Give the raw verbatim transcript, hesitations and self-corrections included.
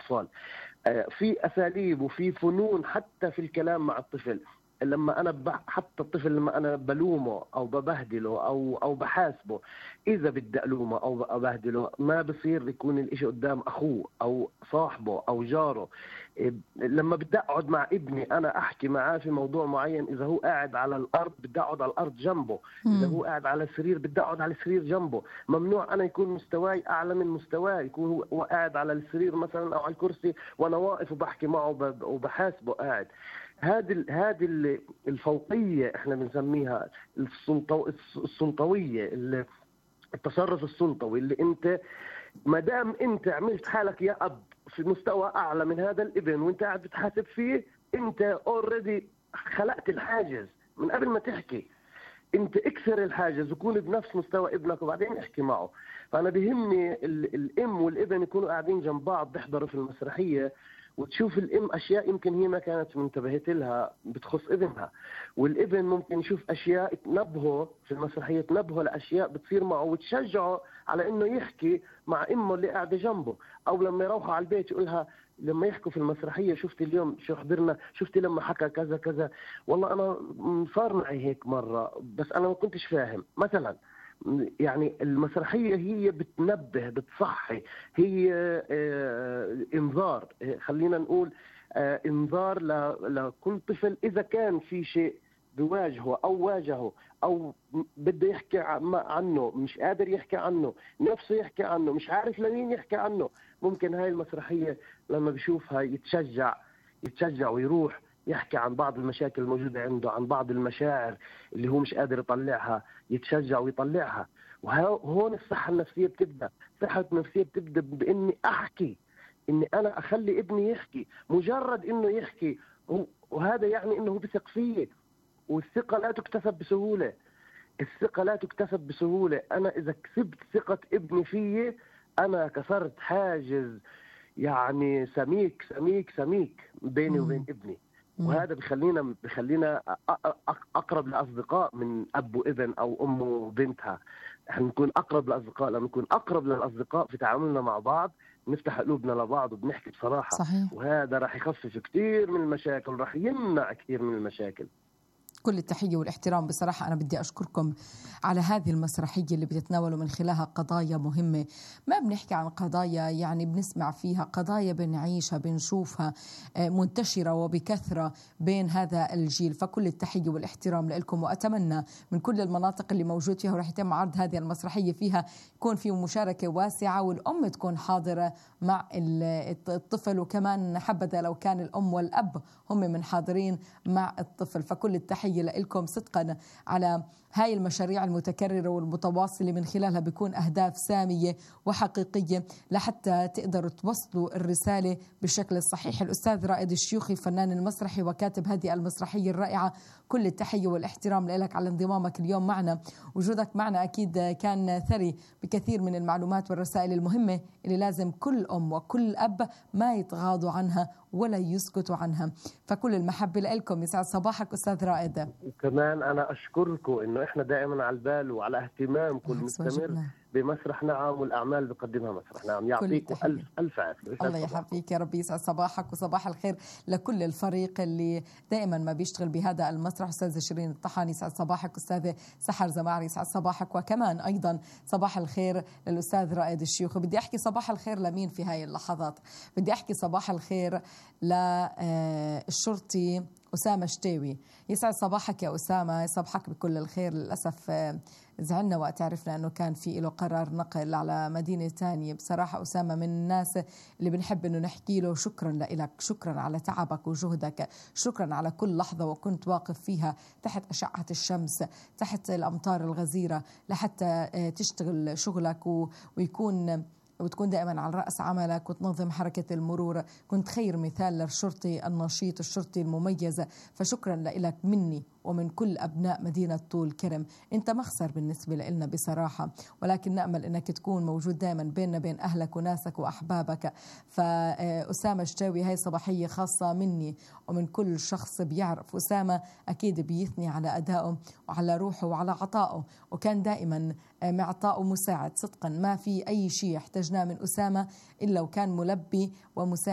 الأطفال. في أساليب وفي فنون حتى في الكلام مع الطفل. لما أنا حتى الطفل لما أنا بلومه أو ببهدله أو أو بحاسبه، إذا بدي ألومه أو أبهدله ما بصير يكون الإشي قدام أخوه أو صاحبه أو جاره. لما بدي أقعد مع ابني أنا أحكي معاه في موضوع معين، إذا هو قاعد على الأرض بدي أقعد على الأرض جنبه، إذا هو قاعد على السرير بدي أقعد على السرير جنبه. ممنوع أنا يكون مستواي أعلى من مستواه، يكون هو قاعد على السرير مثلا أو على الكرسي وأنا واقف وبحكي معه وبحاسبه قاعد. هذه هذه الفوقيه احنا بنسميها السلطو السلطويه، التصرف السلطوي، اللي انت ما دام انت عملت حالك يا اب في مستوى اعلى من هذا الابن وانت قاعد بتحاسب فيه، انت اوريدي خلقت الحاجز من قبل ما تحكي. انت اكسر الحاجز وكون بنفس مستوى ابنك وبعدين احكي معه. فانا بيهمني الام والابن يكونوا قاعدين جنب بعض بيحضروا في المسرحيه، وتشوف الام اشياء يمكن هي ما كانت منتبهت لها بتخص ابنها، والابن ممكن يشوف اشياء تنبهه في المسرحيه، تنبهه لاشياء بتصير معه وتشجعه على انه يحكي مع امه اللي قاعده جنبه. او لما يروحوا على البيت يقولها لما يحكوا في المسرحيه شفت اليوم شو حضرنا، شفتي لما حكى كذا كذا، والله انا صار معي هيك مره بس انا ما كنتش فاهم مثلا. يعني المسرحية هي بتنبه بتصحي، هي آه انذار، خلينا نقول آه انذار لكل طفل إذا كان في شيء بواجهه أو واجهه أو بده يحكي عنه مش قادر يحكي عنه، نفسه يحكي عنه مش عارف لمين يحكي عنه. ممكن هاي المسرحية لما بيشوفها يتشجع يتشجع ويروح يحكي عن بعض المشاكل الموجودة عنده، عن بعض المشاعر اللي هو مش قادر يطلعها، يتشجع ويطلعها. وهون الصحة النفسية بتبدأ. الصحة النفسية بتبدأ بإني أحكي، إني أنا أخلي ابني يحكي. مجرد إنه يحكي وهذا يعني إنه بثق فيه، والثقة لا تكتسب بسهولة. الثقة لا تكتسب بسهولة. أنا إذا كسبت ثقة ابني فيه أنا كسرت حاجز يعني سميك سميك سميك بيني وبين ابني. وهذا بخلينا بخلينا اقرب لاصدقاء من اب وابن او ام وبنتها. احنا نكون اقرب لاصدقاء، لما نكون اقرب للاصدقاء في تعاملنا مع بعض نفتح قلوبنا لبعض وبنحكي بصراحه. صحيح. وهذا راح يخفف كثير من المشاكل، راح يمنع كثير من المشاكل. كل التحية والاحترام. بصراحة أنا بدي أشكركم على هذه المسرحية اللي بتتناولوا من خلالها قضايا مهمة. ما بنحكي عن قضايا يعني بنسمع فيها، قضايا بنعيشها بنشوفها منتشرة وبكثرة بين هذا الجيل. فكل التحية والاحترام لكم، وأتمنى من كل المناطق اللي موجود فيها ورح يتم عرض هذه المسرحية فيها يكون في مشاركة واسعة، والأم تكون حاضرة مع الطفل، وكمان حبذا لو كان الأم والأب هم من حاضرين مع الطفل. فكل التحية لكم صدقا على هاي المشاريع المتكررة والمتواصلة من خلالها بيكون أهداف سامية وحقيقية لحتى تقدروا توصلوا الرسالة بالشكل الصحيح. الأستاذ رائد الشيوخي الفنان المسرحي وكاتب هذه المسرحية الرائعة، كل التحية والاحترام لك على انضمامك اليوم معنا. وجودك معنا أكيد كان ثري بكثير من المعلومات والرسائل المهمة اللي لازم كل أم وكل أب ما يتغاضوا عنها ولا يسكتوا عنها. فكل المحبة لكم. يسعد صباحك أستاذ رائد. وكمان أنا أشكركم إنه إحنا دائما على البال وعلى اهتمامكم المستمر بمسرح نعم والأعمال بقدمها مسرح نعم. يعطيكم ألف ألف عافية. الله يحفظك يا ربي. يسعد صباحك وصباح الخير لكل الفريق اللي دائما ما بيشتغل بهذا المسرح. أستاذة شيرين الطحاني يسعد صباحك، أستاذة سحر زماري يسعد صباحك، وكمان أيضا صباح الخير للأستاذ رائد الشيوخ. بدي أحكي صباح الخير لمين في هاي اللحظات؟ بدي أحكي صباح الخير للشرطي أسامة شتاوي. يسعد صباحك يا أسامة، صباحك بكل الخير. للأسف زعلنا وقت عرفنا أنه كان في له قرار نقل على مدينة تانية. بصراحة أسامة من الناس اللي بنحب أنه نحكي له شكرا لك، شكرا على تعبك وجهدك، شكرا على كل لحظة وكنت واقف فيها تحت أشعة الشمس، تحت الأمطار الغزيرة لحتى تشتغل شغلك ويكون وتكون دائما على رأس عملك وتنظم حركة المرور. كنت خير مثال للشرطي النشيط، الشرطي المميز. فشكرا لك مني ومن كل أبناء مدينة طول كرم. أنت مخسر بالنسبة لنا بصراحة، ولكن نأمل أنك تكون موجود دائما بيننا بين أهلك وناسك وأحبابك. فأسامة شتاوي هاي صباحية خاصة مني ومن كل شخص بيعرف أسامة، أكيد بيثني على أدائه وعلى روحه وعلى عطائه، وكان دائما معطاء ومساعد. صدقا ما في أي شيء احتجناه من أسامة إلا وكان ملبي ومساعد.